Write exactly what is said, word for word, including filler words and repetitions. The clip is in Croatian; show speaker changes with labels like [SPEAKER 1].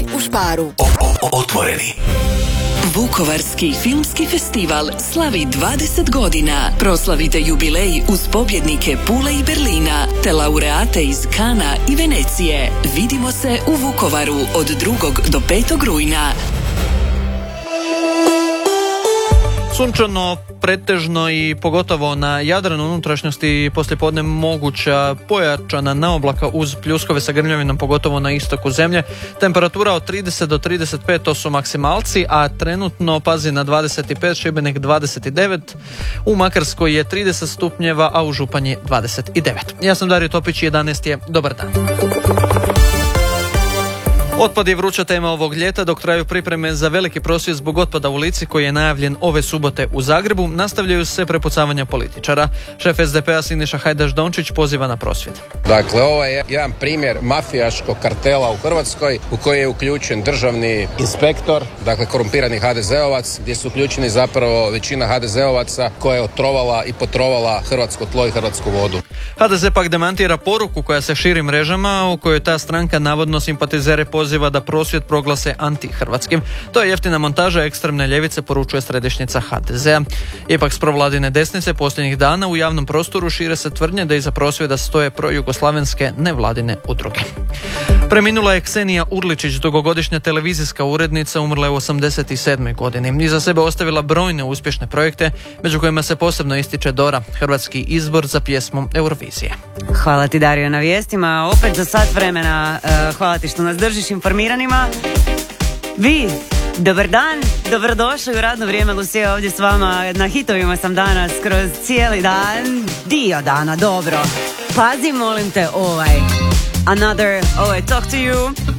[SPEAKER 1] Događaj u Sparu.
[SPEAKER 2] O, o, otvoreni.
[SPEAKER 3] Vukovarski filmski festival slavi dvadeset godina. Proslavite jubilej uz pobjednike Pule i Berlina, te laureate iz Kana i Venecije. Vidimo se u Vukovaru od drugog do petog rujna.
[SPEAKER 4] Sunčano, pretežno i pogotovo na Jadranu unutrašnjosti poslijepodne moguća pojačana naoblaka uz pljuskove sa grmljavinom, pogotovo na istoku zemlje. Temperatura od trideset do trideset pet, to su maksimalci, a trenutno pazi na dvadeset pet, Šibenik dvadeset devet, u Makarskoj je trideset stupnjeva, a u Županji dvadeset devet. Ja sam Dario Topić, jedanaest je, dobar dan. Otpad je vruća tema ovog ljeta, dok traju pripreme za veliki prosvjed zbog otpada u Lici koji je najavljen ove subote u Zagrebu. Nastavljaju se prepucavanja političara. Šef es de pe a Siniša Hajdaš Dončić poziva na prosvjed.
[SPEAKER 5] Dakle, ovo je jedan primjer mafijaškog kartela u Hrvatskoj u koji je uključen državni inspektor, dakle korumpirani ha de zeovac, gdje su uključeni zapravo većina ha de zeovaca koja je otrovala i potrovala hrvatsko tlo i hrvatsku vodu.
[SPEAKER 4] ha de ze pak demantira poruku koja se širi mrežama u kojoj ta stranka navodno simpatizere poziva da prosvjed proglase anti-hrvatskim. To je jeftina montaža ekstremne ljevice, poručuje središnjica ha de ze a. Ipak s provladine desnice posljednjih dana u javnom prostoru šire se tvrdnje da iza prosvjeda stoje projugoslavenske nevladine udruge. Preminula je Ksenija Urličić, dugogodišnja televizijska urednica, umrla je u osamdeset sedmoj godini. Iza sebe ostavila brojne uspješne projekte, među kojima se posebno ističe Dora, hrvatski izbor za pjesmu Eurovizije.
[SPEAKER 6] Hvala ti, Dario, na vijestima. Opet za sat vremena. Hvala ti što nas držiš informiranima. Vi, dobar dan, dobrodošli u radno vrijeme. Lucija ovdje s vama. Na hitovima sam danas kroz cijeli dan. Dio dana, dobro. Pazi, molim te, ovaj Another, ovaj Talk to You.